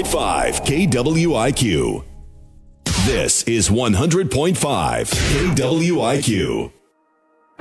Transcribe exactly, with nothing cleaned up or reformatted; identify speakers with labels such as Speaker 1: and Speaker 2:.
Speaker 1: point five K W I Q. This is one hundred point five K W I Q.